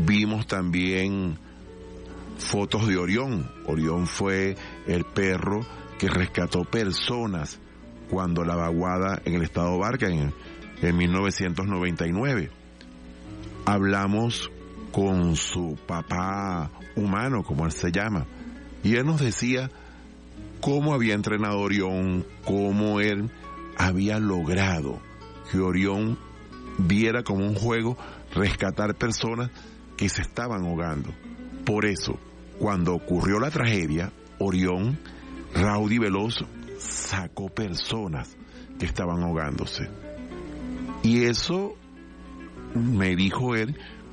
Vimos también fotos de Orión. Orión fue el perro que rescató personas cuando la vaguada en el estado Vargas en 1999. Hablamos con su papá humano, como él se llama, y él nos decía cómo había entrenado Orión, cómo él había logrado que Orión viera como un juego rescatar personas que se estaban ahogando. Por eso, cuando ocurrió la tragedia, Orión, raudo y veloz, sacó personas que estaban ahogándose. Y eso me dijo él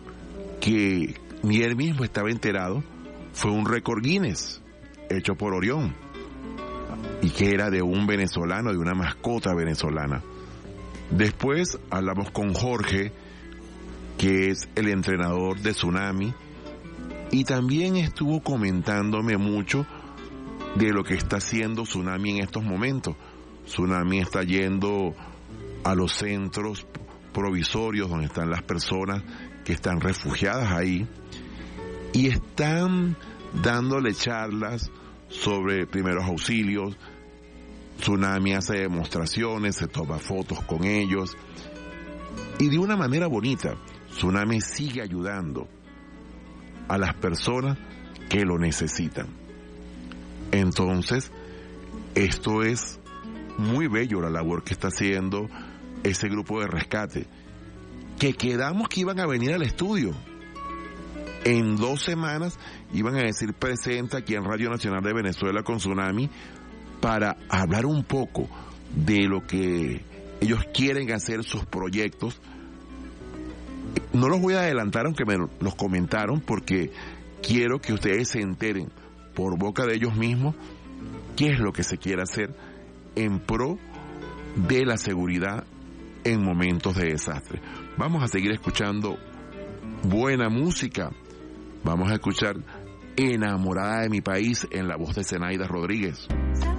que ni él mismo estaba enterado, fue un récord Guinness hecho por Orión, y que era de un venezolano, de una mascota venezolana. Después hablamos con Jorge, que es el entrenador de Tsunami, y también estuvo comentándome mucho de lo que está haciendo Tsunami en estos momentos. Tsunami está yendo a los centros provisorios donde están las personas que están refugiadas ahí, y están dándole charlas sobre primeros auxilios. Tsunami hace demostraciones, se toma fotos con ellos, y de una manera bonita, Tsunami sigue ayudando a las personas que lo necesitan. Entonces, esto es muy bello, la labor que está haciendo ese grupo de rescate, que quedamos que iban a venir al estudio. En 2 semanas iban a decir presente aquí en Radio Nacional de Venezuela con Tsunami, para hablar un poco de lo que ellos quieren hacer, sus proyectos. No los voy a adelantar, aunque me los comentaron, porque quiero que ustedes se enteren por boca de ellos mismos qué es lo que se quiere hacer en pro de la seguridad en momentos de desastre. Vamos a seguir escuchando buena música. Vamos a escuchar Enamorada de mi país en la voz de Zenaida Rodríguez.